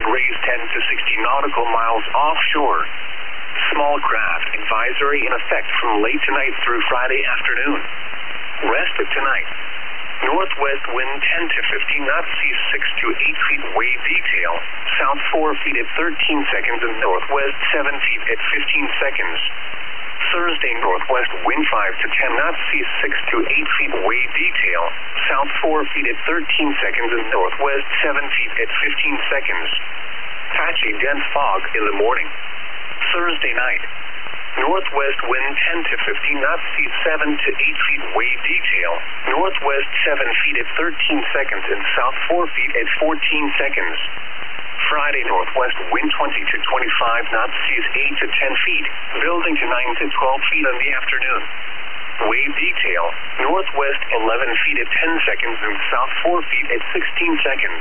raise 10 to 60 nautical miles offshore. Small craft advisory in effect from late tonight through Friday afternoon. Rest of tonight. Northwest wind 10 to 15 knots, seas 6 to 8 feet, wave detail. South 4 feet at 13 seconds and northwest 7 feet at 15 seconds. Thursday, northwest wind 5 to 10 knots, seas 6 to 8 feet, wave detail. South 4 feet at 13 seconds and northwest 7 feet at 15 seconds. Patchy dense fog in the morning. Thursday night. Northwest wind 10 to 15 knots, seas 7 to 8 feet, wave detail. Northwest 7 feet at 13 seconds and south 4 feet at 14 seconds. Friday, northwest wind 20 to 25 knots, seas 8 to 10 feet, building to 9 to 12 feet in the afternoon. Wave detail, northwest 11 feet at 10 seconds and south 4 feet at 16 seconds.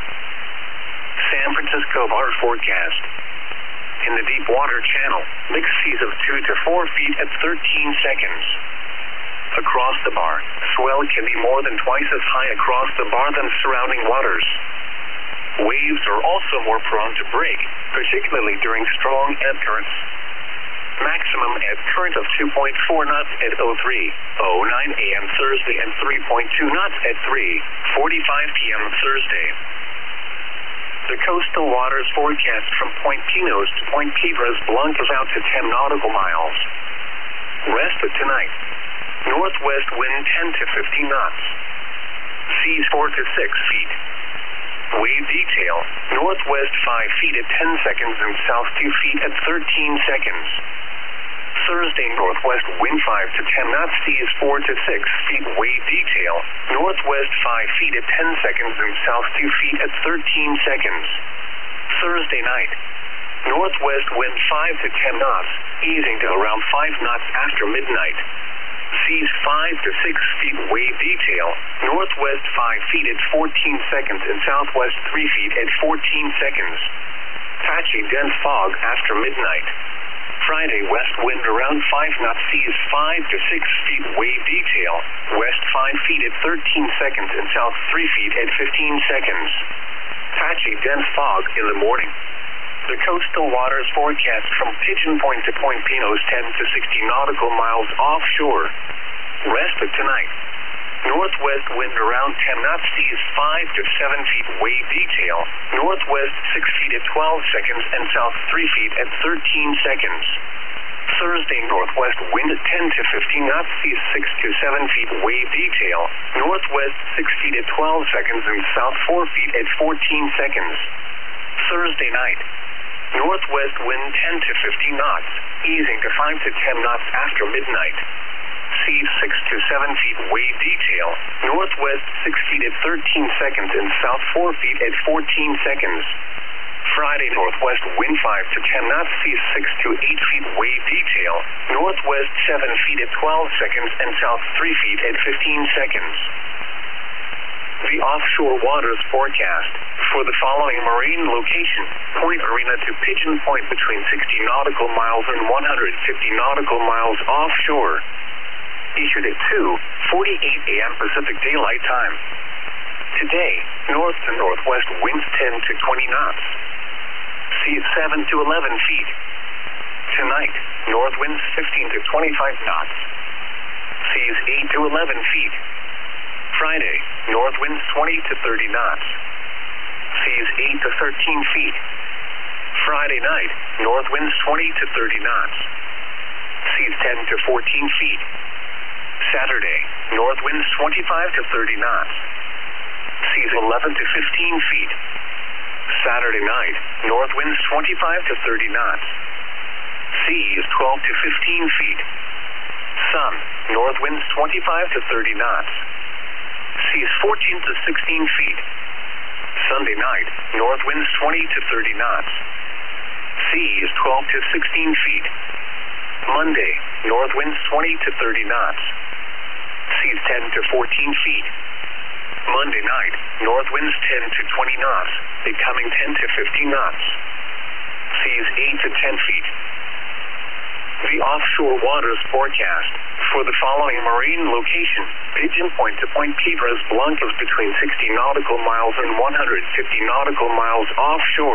San Francisco Bar forecast. In the deep water channel, mixed seas of 2 to 4 feet at 13 seconds. Across the bar, swell can be more than twice as high across the bar than surrounding waters. Waves are also more prone to break, particularly during strong ebb currents. Maximum ebb current of 2.4 knots at 03:09 a.m. Thursday and 3.2 knots at 3:45 p.m. Thursday. The coastal waters forecast from Point Pinos to Point Piedras Blancas out to 10 nautical miles. Rest of tonight. Northwest wind 10 to 15 knots. Seas 4 to 6 feet. Wave detail, northwest 5 feet at 10 seconds and south 2 feet at 13 seconds. Thursday, northwest wind 5 to 10 knots, seas 4 to 6 feet, wave detail, northwest 5 feet at 10 seconds and south 2 feet at 13 seconds. Thursday night, northwest wind 5 to 10 knots, easing to around 5 knots after midnight. Seas 5 to 6 feet, wave detail, northwest 5 feet at 14 seconds and southwest 3 feet at 14 seconds. Patchy dense fog after midnight. Friday, west wind around 5 knots, seas 5 to 6 feet, wave detail, west 5 feet at 13 seconds and south 3 feet at 15 seconds. Patchy dense fog in the morning. The coastal waters forecast from Pigeon Point to Point Pinos 10 to 60 nautical miles offshore. Rest of tonight. Northwest wind around 10 knots, seas 5 to 7 feet, wave detail, northwest 6 feet at 12 seconds and south 3 feet at 13 seconds. Thursday, northwest wind at 10 to 15 knots, seas 6 to 7 feet, wave detail, northwest 6 feet at 12 seconds and south 4 feet at 14 seconds. Thursday night. Northwest wind 10 to 15 knots, easing to 5 to 10 knots after midnight. Seas 6 to 7 feet, wave detail, northwest 6 feet at 13 seconds and south 4 feet at 14 seconds. Friday, northwest wind 5 to 10 knots, seas 6 to 8 feet, wave detail, northwest 7 feet at 12 seconds and south 3 feet at 15 seconds. The offshore waters forecast for the following marine location, Point Arena to Pigeon Point between 60 nautical miles and 150 nautical miles offshore. Issued at 2:48 a.m. Pacific Daylight Time. Today, north to northwest winds 10 to 20 knots. Seas 7 to 11 feet. Tonight, north winds 15 to 25 knots. Seas 8 to 11 feet. Friday, north winds 20 to 30 knots. Seas 8 to 13 feet. Friday night, north winds 20 to 30 knots. Seas 10 to 14 feet. Saturday, north winds 25 to 30 knots. Seas 11 to 15 feet. Saturday night, north winds 25 to 30 knots. Seas 12 to 15 feet. Sun, north winds 25 to 30 knots. Seas 14 to 16 feet. Sunday night, north winds 20 to 30 knots. Seas 12 to 16 feet. Monday, north winds 20 to 30 knots. Seas 10 to 14 feet. Monday night, north winds 10 to 20 knots, becoming 10 to 15 knots. Seas 8 to 10 feet. The offshore waters forecast for the following marine location, Pigeon Point to Point Piedras Blancas between 60 nautical miles and 150 nautical miles offshore.